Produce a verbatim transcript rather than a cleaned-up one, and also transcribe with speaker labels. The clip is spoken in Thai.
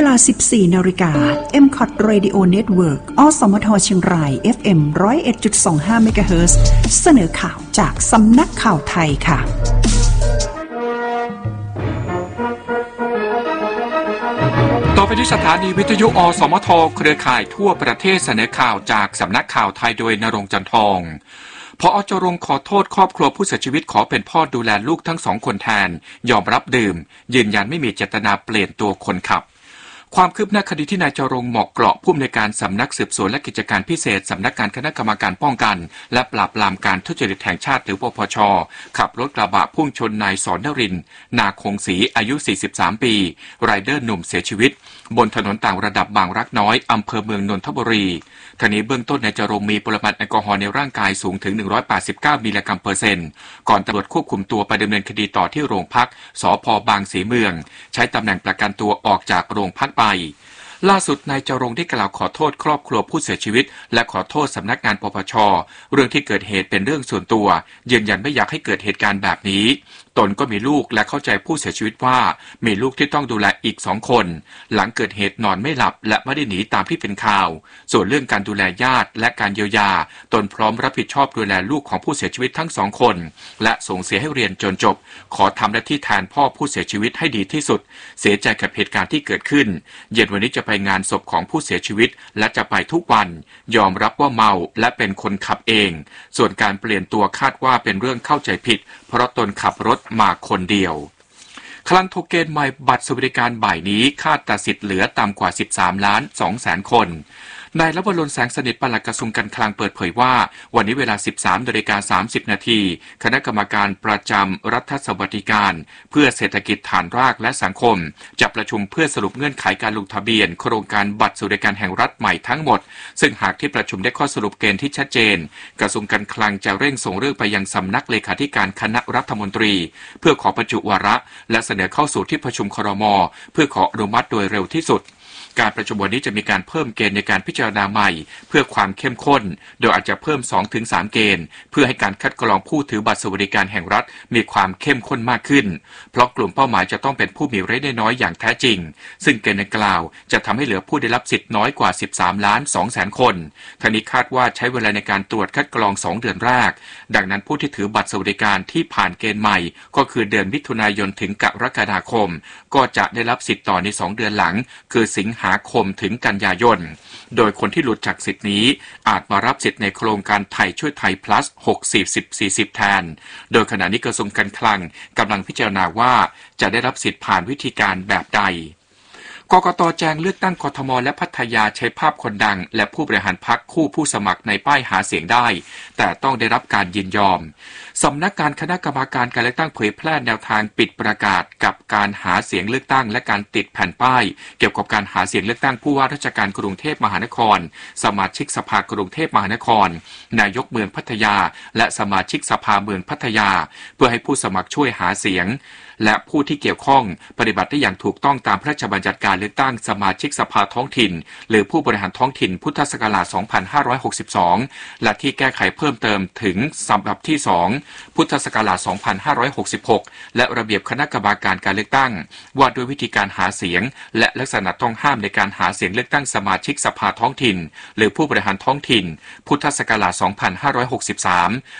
Speaker 1: ลา สิบสี่นาฬิกา เอ็ม ซี โอ ที Radio Network อสมทเชียงราย เอฟ เอ็ม หนึ่งศูนย์เอ็ดจุดสองห้า เมกะเฮิรตซ์ เสนอข่าวจากสำนักข่าวไทยค่ะ
Speaker 2: ต่อไปที่สถานีวิทยุอสมทเครือข่ายทั่วประเทศเสนอข่าวจากสำนักข่าวไทยโดยณรงค์ จันทองผอ.จรงค์ขอโทษครอบครัวผู้เสียชีวิตขอเป็นพ่อดูแลลูกทั้งสองคนแทนยอมรับดื่มยืนยันไม่มีเจตนาเปลี่ยนตัวคนขับความคืบหน้าคดีที่นายจรงค์เหมาะเกราะผู้อำนวยการสำนักสืบสวนและกิจการพิเศษสำนักงานคณะกรรมการป้องกันและปราบปรามการทุจริตแห่งชาติหรือปปช.ขับรถกระบะพุ่งชนนายสอนนรินทร์นาคงศรีอายุสี่สิบสามปีไรเดอร์หนุ่มเสียชีวิตบนถนนต่างระดับบางรักน้อยอำเภอเมืองนนทบุรีทางนี้เบื้องต้นนายจรงค์มีปริมาณแอลกอฮอล์ในร่างกายสูงถึงหนึ่งร้อยแปดสิบเก้ามิลลิกรัมเปอร์เซ็นต์ก่อนตำรวจควบคุมตัวไปดำเนินคดีต่อที่โรงพักสภ.บางสีเมืองใช้ตำแหน่งประกันตัวออกจากโรงพักไปล่าสุดนายจรงค์ได้กล่าวขอโทษครอบครัวผู้เสียชีวิตและขอโทษสำนักงานปปช.เรื่องที่เกิดเหตุเป็นเรื่องส่วนตัวยืนยันไม่อยากให้เกิดเหตุการณ์แบบนี้ตนก็มีลูกและเข้าใจผู้เสียชีวิตว่ามีลูกที่ต้องดูแลอีกสองคนหลังเกิดเหตุนอนไม่หลับและไม่ได้หนีตามที่เป็นข่าวส่วนเรื่องการดูแลญาติและการเยียวยาตนพร้อมรับผิดชอบดูแลลูกของผู้เสียชีวิตทั้งสองคนและส่งเสียให้เรียนจนจบขอทำหน้าที่แทนพ่อผู้เสียชีวิตให้ดีที่สุดเสียใจกับเหตุการณ์ที่เกิดขึ้นเย็นวันนี้จะไปงานศพของผู้เสียชีวิตและจะไปทุกวันยอมรับว่าเมาและเป็นคนขับเองส่วนการเปลี่ยนตัวคาดว่าเป็นเรื่องเข้าใจผิดเพราะตนขับรถมาคนเดียวคลังโทเค็นใหม่บัตรสวัสดิการบ่ายนี้คาดตัดสิทธิ์เหลือต่ำกว่าสิบสามล้านสองแสนคนนายลวรนแสงสนิทปลัดกระทรวงการคลังเปิดเผยว่าวันนี้เวลา สิบสามนาฬิกาสามสิบนาทีคณะกรรมการประจำรัฐสวัสดิการเพื่อเศรษฐกิจฐานรากและสังคมจะประชุมเพื่อสรุปเงื่อนไขการลงทะเบียนโครงการบัตรสวัสดิการแห่งรัฐใหม่ทั้งหมดซึ่งหากที่ประชุมได้ข้อสรุปเกณฑ์ที่ชัดเจนกระทรวงการคลังจะเร่งส่งเรื่องไปยังสำนักเลขาธิการคณะรัฐมนตรีเพื่อขอบรรจุวาระและเสนอเข้าสู่ที่ประชุมครม.เพื่อขออนุมัติโดยเร็วที่สุดการประชุมวันนี้จะมีการเพิ่มเกณฑ์ในการพิจารณาใหม่เพื่อความเข้มข้นโดยอาจจะเพิ่ม สองถึงสาม เกณฑ์เพื่อให้การคัดกรองผู้ถือบัตรสวัสดิการแห่งรัฐมีความเข้มข้นมากขึ้นเพราะกลุ่มเป้าหมายจะต้องเป็นผู้มีรายได้น้อยอย่างแท้จริงซึ่งเกณฑ์ดังกล่าวจะทำให้เหลือผู้ได้รับสิทธิ์น้อยกว่าสิบสามล้านสองแสนคนทางนี้คาดว่าใช้เวลาในการตรวจคัดกรองสองเดือนแรกดังนั้นผู้ที่ถือบัตรสวัสดิการที่ผ่านเกณฑ์ใหม่ก็คือเดือนมิถุนายนถึงกรกฎาคมก็จะได้รับสิทธิ์ต่อในสองเดือนหลังคือสิงหาคมถึงกันยายนโดยคนที่หลุดจากสิทธินี้อาจมารับสิทธิ์ในโครงการไทยช่วยไทย plus หก สี่สิบ สี่สิบ แทนโดยขณะนี้กระทรวงการคลังกำลังพิจารณาว่าจะได้รับสิทธิ์ผ่านวิธีการแบบใดกกต.แจงเลือกตั้งกทม.และพัทยาใช้ภาพคนดังและผู้บริหารพรรคคู่ผู้สมัครในป้ายหาเสียงได้แต่ต้องได้รับการยินยอมสำนักงานคณะกรรมการการเลือกตั้งเผยแพร่แนวทางปิดประกาศกับการหาเสียงเลือกตั้งและการติดแผ่นป้ายเกี่ยวกับการหาเสียงเลือกตั้งผู้ว่าราชการกรุงเทพมหานครสมาชิกสภากรุงเทพมหานครนายกเมืองพัทยาและสมาชิกสภาเมืองพัทยาเพื่อให้ผู้สมัครช่วยหาเสียงและผู้ที่เกี่ยวข้องปฏิบัติได้อย่างถูกต้องตามพระราชบัญญัติการเลือกตั้งสมาชิกสภาท้องถิ่นหรือผู้บริหารท้องถิ่นพุทธศักราชสองพันห้าร้อยหกสิบสองและที่แก้ไขเพิ่มเติมถึงฉบับที่สองพุทธศักราชสองพันห้าร้อยหกสิบหกและระเบียบคณะกรรมการการเลือกตั้งว่าด้วยวิธีการหาเสียงและลักษณะต้องห้ามในการหาเสียงเลือกตั้งสมาชิกสภาท้องถิ่นหรือผู้บริหารท้องถิ่นพุทธศักราชสองพันห้าร้อยหกสิบสาม